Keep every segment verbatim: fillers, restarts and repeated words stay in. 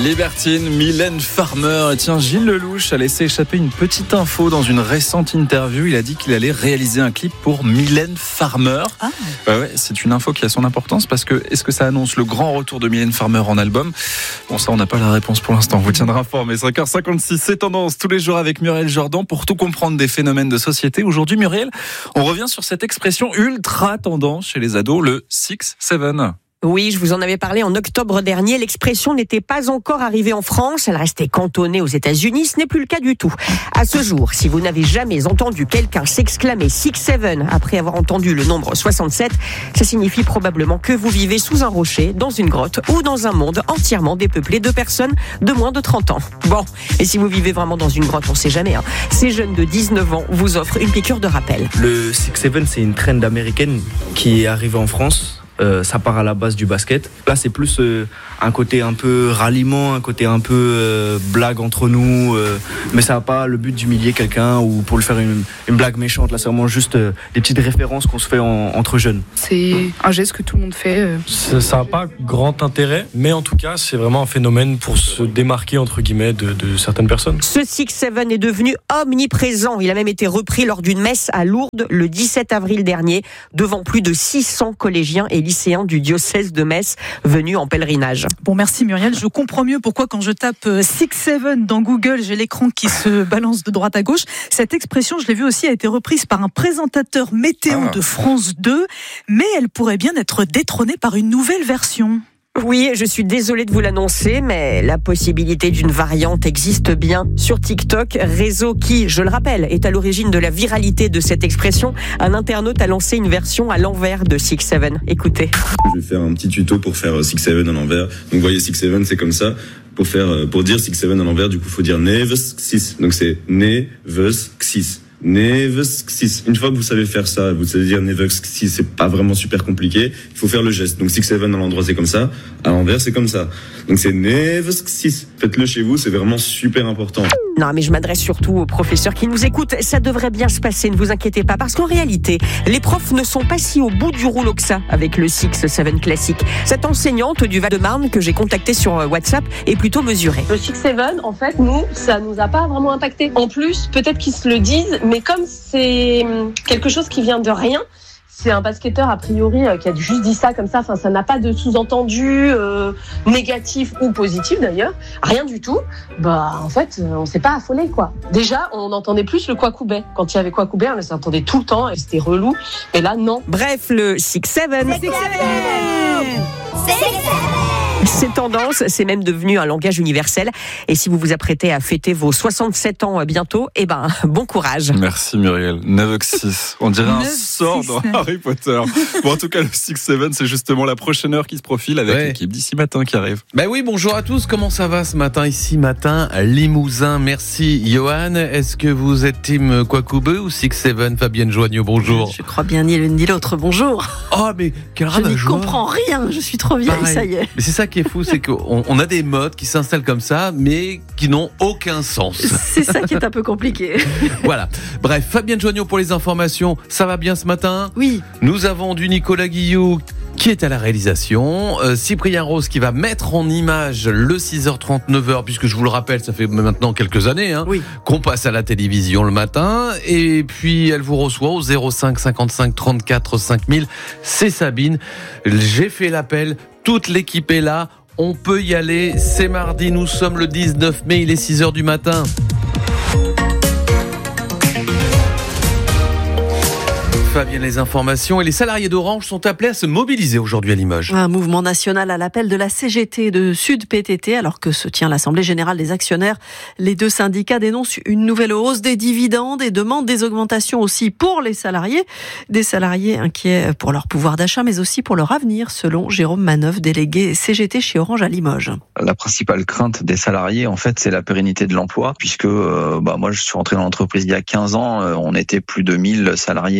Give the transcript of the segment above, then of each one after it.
Libertine, Mylène Farmer. Et tiens, Gilles Lelouch a laissé échapper une petite info dans une récente interview. Il a dit qu'il allait réaliser un clip pour Mylène Farmer. Ah. Ouais, ouais, c'est une info qui a son importance parce que est-ce que ça annonce le grand retour de Mylène Farmer en album ? Bon, ça, on n'a pas la réponse pour l'instant. On vous tiendra informé. cinq heures cinquante-six, c'est Tendance tous les jours avec Muriel Jordan pour tout comprendre des phénomènes de société. Aujourd'hui, Muriel, on revient sur cette expression ultra tendance chez les ados, le six seven. Oui, je vous en avais parlé en octobre dernier. L'expression n'était pas encore arrivée en France. Elle restait cantonnée aux États-Unis. Ce n'est plus le cas du tout. À ce jour, si vous n'avez jamais entendu quelqu'un s'exclamer six sept après avoir entendu le nombre soixante-sept, ça signifie probablement que vous vivez sous un rocher, dans une grotte ou dans un monde entièrement dépeuplé de personnes de moins de trente ans. Bon, et si vous vivez vraiment dans une grotte, on ne sait jamais. Hein. Ces jeunes de dix-neuf ans vous offrent une piqûre de rappel. Le six sept, c'est une trend américaine qui est arrivée en France. Euh, ça part à la base du basket. Là, c'est plus euh, un côté un peu ralliement, un côté un peu euh, blague entre nous. Euh, mais ça n'a pas le but d'humilier quelqu'un ou pour le faire une, une blague méchante. Là, c'est vraiment juste euh, des petites références qu'on se fait en, entre jeunes. C'est un geste que tout le monde fait. Euh. Ça n'a pas grand intérêt, mais en tout cas, c'est vraiment un phénomène pour se démarquer, entre guillemets, de, de certaines personnes. Ce six sept est devenu omniprésent. Il a même été repris lors d'une messe à Lourdes le dix-sept avril dernier, devant plus de six cents collégiens et lycéens du diocèse de Metz venus en pèlerinage. Bon, merci Muriel. Je comprends mieux pourquoi quand je tape six sept dans Google, j'ai l'écran qui se balance de droite à gauche. Cette expression, je l'ai vu aussi, a été reprise par un présentateur météo ah. de France deux, mais elle pourrait bien être détrônée par une nouvelle version. Oui, je suis désolée de vous l'annoncer, mais la possibilité d'une variante existe bien sur TikTok, réseau qui, je le rappelle, est à l'origine de la viralité de cette expression. Un internaute a lancé une version à l'envers de six sept. Écoutez. Je vais faire un petit tuto pour faire six sept à l'envers. Donc vous voyez, six sept, c'est comme ça. Pour faire, pour dire six sept à l'envers, du coup, il faut dire neves six. Donc c'est neves six. Neves six. Une fois que vous savez faire ça, vous savez dire neves six, c'est pas vraiment super compliqué. Il faut faire le geste. Donc six sept à l'endroit, c'est comme ça. À l'envers, c'est comme ça. Donc c'est neves six. Faites-le chez vous, c'est vraiment super important. Non, mais je m'adresse surtout aux professeurs qui nous écoutent. Ça devrait bien se passer, ne vous inquiétez pas. Parce qu'en réalité, les profs ne sont pas si au bout du rouleau que ça avec le six sept classique. Cette enseignante du Val-de-Marne que j'ai contactée sur WhatsApp est plutôt mesurée. Le six sept, en fait, nous, ça nous a pas vraiment impacté. En plus, peut-être qu'ils se le disent, mais comme c'est quelque chose qui vient de rien, c'est un basketteur a priori qui a juste dit ça comme ça, enfin ça n'a pas de sous-entendu euh, négatif ou positif d'ailleurs, rien du tout. Bah en fait, on s'est pas affolé quoi. Déjà, on entendait plus le Kwakubé. Quand il y avait Kwakubé, on les entendait tout le temps et c'était relou. Et là non. Bref, le six sept. C'est tendance, c'est même devenu un langage universel. Et si vous vous apprêtez à fêter vos soixante-sept ans bientôt, eh ben, bon courage. Merci Muriel. neuf six. On dirait un sort dans Harry Potter. Bon, en tout cas, le six sept, c'est justement la prochaine heure qui se profile avec ouais. l'équipe d'ici matin qui arrive. Ben oui, bonjour à tous. Comment ça va ce matin? Ici matin, Limousin. Merci, Johan. Est-ce que vous êtes team Kwakubé ou six sept? Fabienne Joignot, bonjour. Je crois bien ni l'une ni l'autre. Bonjour. Oh, mais quel Je n'y comprends rien. Je suis trop vieille, ça y est. Mais c'est ça qui est fou, c'est qu'on on a des modes qui s'installent comme ça, mais qui n'ont aucun sens. C'est ça qui est un peu compliqué. Voilà. Bref, Fabienne Joignot pour les informations. Ça va bien ce matin? Oui. Nous avons du Nicolas Guillou qui est à la réalisation, euh, Cyprien Rose qui va mettre en image le six heures trente, neuf heures, puisque je vous le rappelle, ça fait maintenant quelques années hein, oui. qu'on passe à la télévision le matin, et puis elle vous reçoit au zéro cinq cinquante-cinq trente-quatre cinq mille. C'est Sabine. J'ai fait l'appel, toute l'équipe est là, on peut y aller, c'est mardi, nous sommes le dix-neuf mai, il est six heures du matin. Fabien, les informations et les salariés d'Orange sont appelés à se mobiliser aujourd'hui à Limoges. Un mouvement national à l'appel de la C G T de Sud P T T alors que se tient l'Assemblée Générale des Actionnaires. Les deux syndicats dénoncent une nouvelle hausse des dividendes et demandent des augmentations aussi pour les salariés. Des salariés inquiets pour leur pouvoir d'achat mais aussi pour leur avenir selon Jérôme Manœuvre, délégué C G T chez Orange à Limoges. La principale crainte des salariés en fait c'est la pérennité de l'emploi puisque euh, bah, moi je suis rentré dans l'entreprise il y a quinze ans, euh, on était plus de mille salariés à Limoges.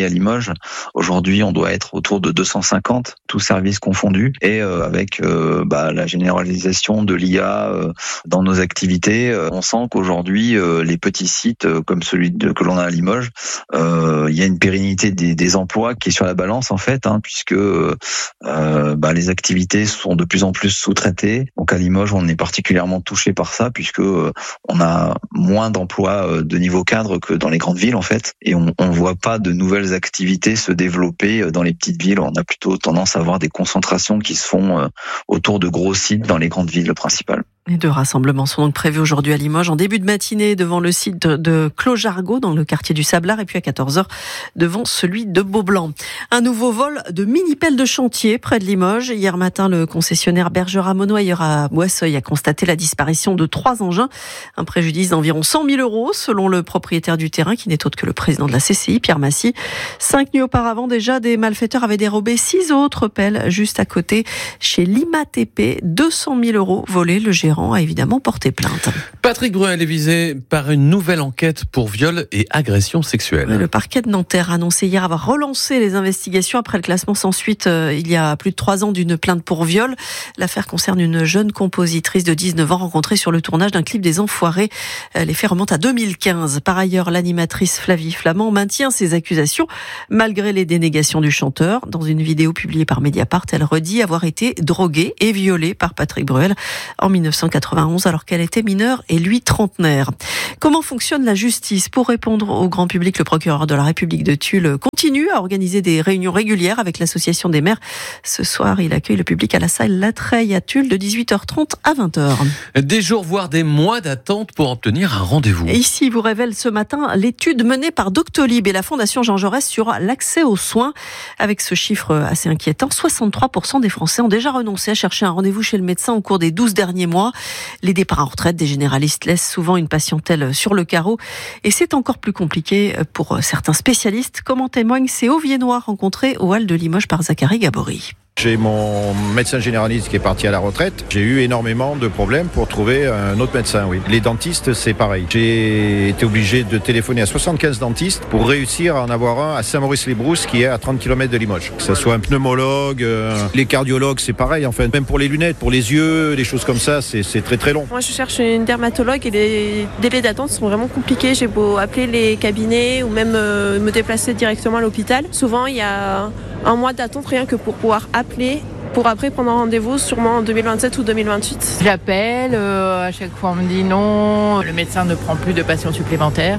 Limoges. Aujourd'hui, on doit être autour de deux cent cinquante, tous services confondus, et euh, avec euh, bah, la généralisation de l'I A euh, dans nos activités, euh, on sent qu'aujourd'hui, euh, les petits sites euh, comme celui de, que l'on a à Limoges, euh, il y a une pérennité des, des emplois qui est sur la balance en fait, hein, puisque euh, bah, les activités sont de plus en plus sous-traitées. Donc à Limoges, on est particulièrement touché par ça, puisque euh, on a moins d'emplois euh, de niveau cadre que dans les grandes villes en fait, et on ne voit pas de nouvelles activités se développer dans les petites villes. On a plutôt tendance à avoir des concentrations qui se font euh, autour de gros sites dans les grandes villes principales. Les deux rassemblements sont donc prévus aujourd'hui à Limoges en début de matinée devant le site de Clos-Jargot dans le quartier du Sablard et puis à quatorze heures devant celui de Beaublanc. Un nouveau vol de mini-pelles de chantier près de Limoges. Hier matin, le concessionnaire Bergeramonoyer à Boisseuil a constaté la disparition de trois engins. Un préjudice d'environ cent mille euros selon le propriétaire du terrain qui n'est autre que le président de la C C I, Pierre Massy. Cinq nuits auparavant déjà, des malfaiteurs avaient dérobé six autres pelles juste à côté chez Lima T P. deux cent mille euros volés. Le gérant a évidemment porté plainte. Patrick Bruel est visé par une nouvelle enquête pour viol et agression sexuelle. Le parquet de Nanterre a annoncé hier avoir relancé les investigations après le classement sans suite euh, il y a plus de trois ans d'une plainte pour viol. L'affaire concerne une jeune compositrice de dix-neuf ans rencontrée sur le tournage d'un clip des Enfoirés. Les faits remontent à deux mille quinze. Par ailleurs, l'animatrice Flavie Flamand maintient ses accusations malgré les dénégations du chanteur. Dans une vidéo publiée par Mediapart, elle redit avoir été droguée et violée par Patrick Bruel en dix-neuf cent quatre-vingt-onze alors qu'elle était mineure et lui trentenaire. Comment fonctionne la justice? Pour répondre au grand public, le procureur de la République de Tulle continue à organiser des réunions régulières avec l'association des maires. Ce soir, il accueille le public à la salle La Treille à Tulle de dix-huit heures trente à vingt heures. Des jours, voire des mois d'attente pour obtenir un rendez-vous. Et ici, vous révèle ce matin l'étude menée par Doctolib et la Fondation Jean Jaurès sur l'accès aux soins. Avec ce chiffre assez inquiétant, soixante-trois pour cent des Français ont déjà renoncé à chercher un rendez-vous chez le médecin au cours des douze derniers mois. Les départs en retraite des généralistes laissent souvent une patientèle sur le carreau et c'est encore plus compliqué pour certains spécialistes, comme en témoigne ces Hauts-Viennois rencontrés au hall de Limoges par Zachary Gabory. J'ai mon médecin généraliste qui est parti à la retraite. J'ai eu énormément de problèmes pour trouver un autre médecin, oui. Les dentistes, c'est pareil. J'ai été obligé de téléphoner à soixante-quinze dentistes pour réussir à en avoir un à Saint-Maurice-les-Brousses qui est à trente kilomètres de Limoges. Que ce soit un pneumologue, euh, les cardiologues, c'est pareil en fait. Même pour les lunettes, pour les yeux, des choses comme ça, c'est, c'est très très long. Moi je cherche une dermatologue et les délais d'attente sont vraiment compliqués. J'ai beau appeler les cabinets ou même euh, me déplacer directement à l'hôpital. Souvent il y a un mois d'attente rien que pour pouvoir appeler pour après prendre un rendez-vous sûrement en deux mille vingt-sept ou deux mille vingt-huit. J'appelle, euh, à chaque fois on me dit non, le médecin ne prend plus de patients supplémentaires.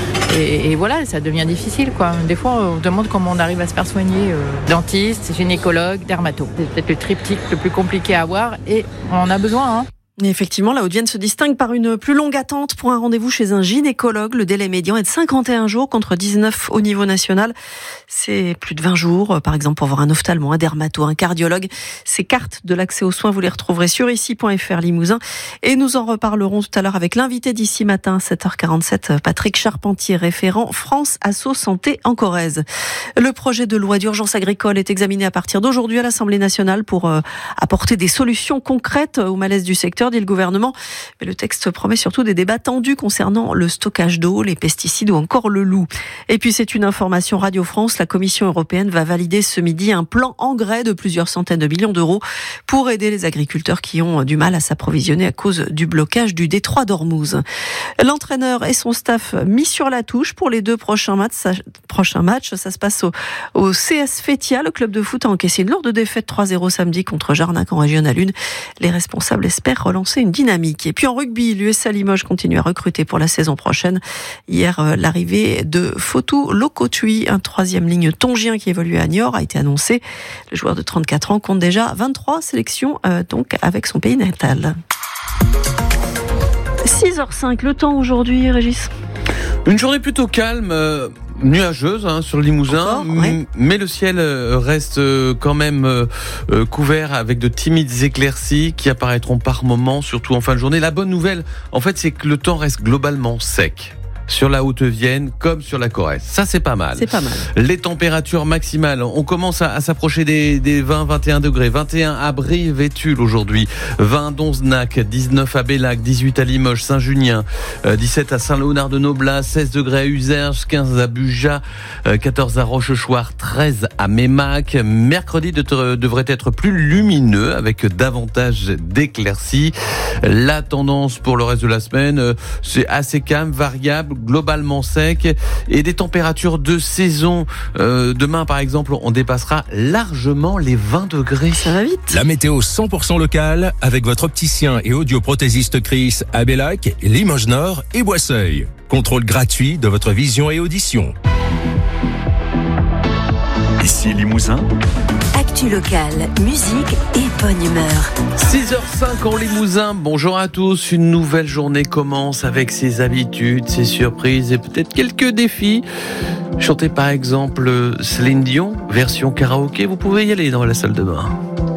Et, et voilà, ça devient difficile, quoi. Des fois, on demande comment on arrive à se faire soigner. Euh, dentiste, gynécologue, dermato. C'est peut-être le triptyque le plus compliqué à avoir et on en a besoin, hein. Et effectivement, la Haute-Vienne se distingue par une plus longue attente pour un rendez-vous chez un gynécologue. Le délai médian est de cinquante et un jours contre dix-neuf au niveau national. C'est plus de vingt jours, par exemple, pour voir un ophtalmo, un dermato, un cardiologue. Ces cartes de l'accès aux soins, vous les retrouverez sur ici point f r Limousin. Et nous en reparlerons tout à l'heure avec l'invité d'ici matin, sept heures quarante-sept, Patrick Charpentier, référent France Asso Santé en Corrèze. Le projet de loi d'urgence agricole est examiné à partir d'aujourd'hui à l'Assemblée nationale pour euh, apporter des solutions concrètes au malaise du secteur, dit le gouvernement. Mais le texte promet surtout des débats tendus concernant le stockage d'eau, les pesticides ou encore le loup. Et puis c'est une information Radio France, la Commission européenne va valider ce midi un plan engrais de plusieurs centaines de millions d'euros pour aider les agriculteurs qui ont du mal à s'approvisionner à cause du blocage du détroit d'Ormuz. L'entraîneur et son staff mis sur la touche pour les deux prochains matchs. Ça, prochains matchs, ça se passe au, au C S Fétia. Le club de foot a encaissé une lourde défaite trois zéro samedi contre Jarnac en Régional un. Les responsables espèrent relancer une dynamique. Et puis en rugby, l'U S A Limoges continue à recruter pour la saison prochaine. Hier, l'arrivée de Fotou Lokotui, un troisième ligne tongien qui évolue à Niort, a été annoncée. Le joueur de trente-quatre ans compte déjà vingt-trois sélections euh, donc avec son pays natal. six heures cinq, le temps aujourd'hui, Régis? Une journée plutôt calme, euh, nuageuse hein, sur le Limousin, Encore, ouais. m- mais le ciel reste quand même euh, couvert avec de timides éclaircies qui apparaîtront par moments, surtout en fin de journée. La bonne nouvelle, en fait, c'est que le temps reste globalement sec. sur la Haute-Vienne comme sur la Corrèze. Ça, c'est pas mal. C'est pas mal. Les températures maximales, on commence à, à s'approcher des, des vingt vingt et un degrés. vingt et un à Brive et Tulle aujourd'hui, vingt à Donzenac, dix-neuf à Bellac, dix-huit à Limoges, Saint-Junien, euh, dix-sept à Saint-Léonard-de-Noblat, seize degrés à Uzerge, quinze à Buja, euh, quatorze à Rochechouart, treize à Mémac. Mercredi de, devrait être plus lumineux avec davantage d'éclaircies. La tendance pour le reste de la semaine, euh, c'est assez calme, variable, globalement sec et des températures de saison. Euh, demain, par exemple, on dépassera largement les vingt degrés. Ça va vite. La météo cent pour cent locale avec votre opticien et audioprothésiste Chris à Bellac, Limoges Nord et Boisseuil. Contrôle gratuit de votre vision et audition. Ici Limousin. Actu locale, musique et bonne humeur. six heures cinq en Limousin. Bonjour à tous. Une nouvelle journée commence avec ses habitudes, ses surprises et peut-être quelques défis. Chantez par exemple Céline Dion, version karaoké. Vous pouvez y aller dans la salle de bain.